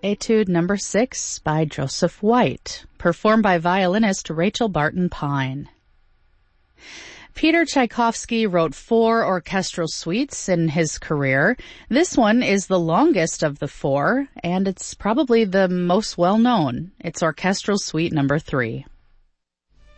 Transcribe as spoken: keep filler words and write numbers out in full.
Etude number six by Joseph White, performed by violinist Rachel Barton Pine. Peter Tchaikovsky wrote four orchestral suites in his career. This one is the longest of the four, and it's probably the most well-known. It's Orchestral Suite number three.